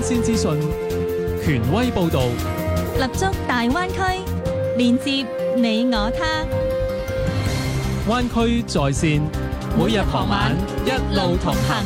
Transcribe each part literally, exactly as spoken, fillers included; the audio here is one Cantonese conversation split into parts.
鮮資訊，權威報導， 立足大灣區，連接你我他。 灣區在線，每日傍晚一路同行。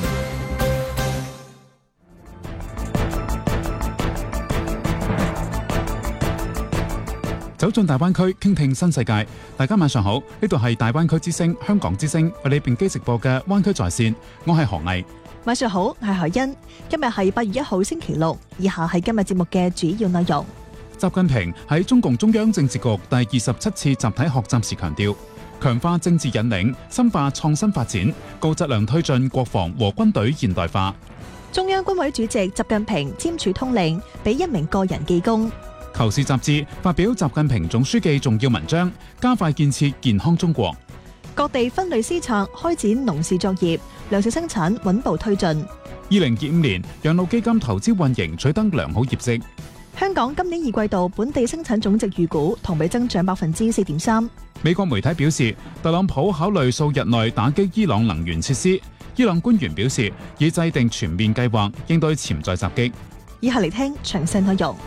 走進大灣區，傾聽新世界。大家晚上好，呢度係大灣區之聲、香港之聲為你並機直播嘅灣區在線。我係何毅。 晚上好，我係何欣。今日係八月一號星期六，以下係今日節目嘅主要內容。 習近平喺中共中央政治局第二十七次集體學習時強調，強化政治引領，深化創新發展，高質量推進國防和軍隊現代化。 中央軍委主席習近平簽署通令，俾一名個人記功。《 求是》雜誌發表習近平總書記重要文章，加快建設健康中國。 各地分類施策，開展農事作業，糧食生產穩步推進。 二零二五年，養老基金投資運營取得良好業績。 香港今年二季度本地生產總值預估同比增長百分之四點三。 美國媒體表示，特朗普考慮數日內打擊伊朗能源設施。伊朗官員表示，已制定全面計劃應對潛在襲擊。 以下嚟聽詳細內容。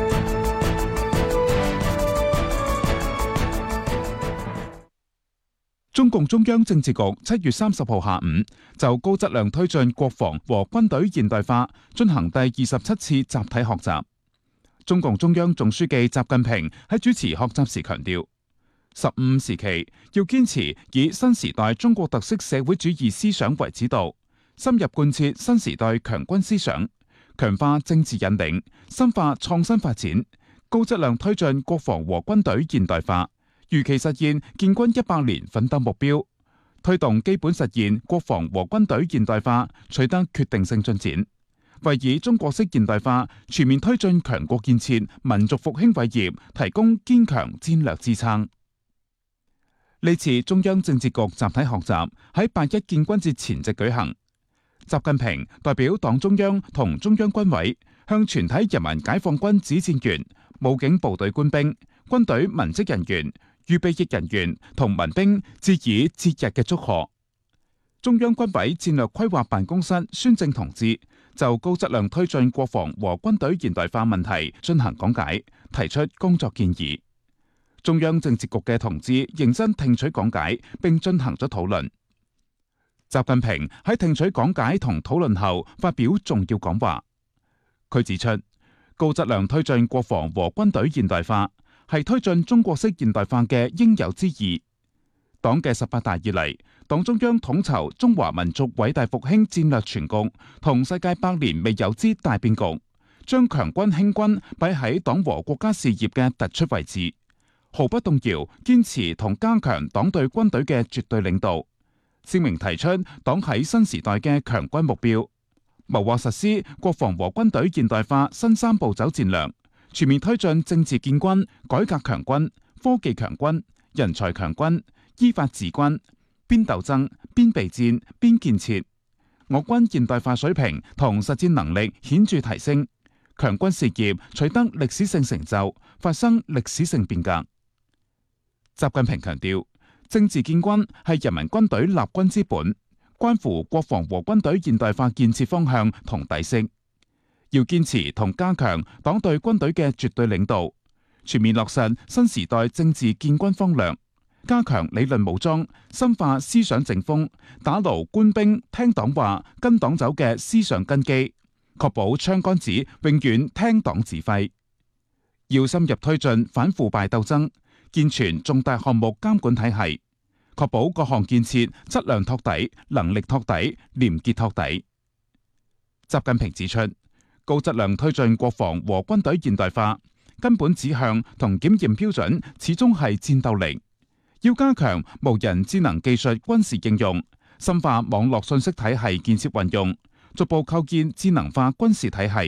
中共中央政治局七月三十號下午就高質量推進國防和軍隊現代化進行第二十七次集體學習。中共中央總書記習近平喺主持學習時強調，十五時期要堅持以新時代中國特色社會主義思想為指導，深入貫徹新時代強軍思想，強化政治引領，深化創新發展，高質量推進國防和軍隊現代化，如期實現建軍一百年奮鬥目標，推動基本實現國防和軍隊現代化取得決定性進展，為以中國式現代化全面推進強國建設、民族復興偉業提供堅強戰略支撐。呢次中央政治局集體學習喺八一建軍節前夕舉行，習近平代表黨中央同中央軍委向全體人民解放軍指戰員、武警部隊官兵、軍隊文職人員、預備役人員同民兵致以節日嘅祝賀。中央軍委戰略規劃辦公室孫正同志就高質量推進國防和軍隊現代化問題進行講解，提出工作建議。中央政治局嘅同志認真聽取講解，並進行咗討論。習近平喺聽取講解同討論後發表重要講話。佢指出，高質量推進國防和軍隊現代化係推進中國式現代化嘅應有之義。黨嘅十八大以嚟，黨中央統籌中華民族偉大復興戰略全局同世界百年未有之大變局，將強軍輕軍擺喺黨和國家事業嘅突出位置，毫不動搖堅持同加強黨對軍隊嘅絕對領導，鮮明提出黨喺新時代嘅強軍目標，謀劃實施國防和軍隊現代化新三步走戰略，全面推進政治建軍、改革強軍、科技強軍、人才強軍、依法治軍，邊鬥爭、邊備戰、邊建設。我軍現代化水平同實戰能力顯著提升，強軍事業取得歷史性成就，發生歷史性變革。習近平強調，政治建軍係人民軍隊立軍之本，關乎國防和軍隊現代化建設方向同底色。要堅持同加強黨對軍隊嘅絕對領導，全面落實新時代政治建軍方略，加強理論武裝，深化思想整風，打牢官兵聽黨話、跟黨走嘅思想根基，確保槍桿子永遠聽黨指揮。要深入推進反腐敗鬥爭，健全重大項目監管體系，確保各項建設質量托底、能力托底、廉潔托底。習近平指出，高質量推進國防和軍隊現代化，根本指向同檢驗標準始終係戰鬥力。要加強無人智能技術軍事應用，深化網絡信息體系建設運用，逐步構建智能化軍事體系。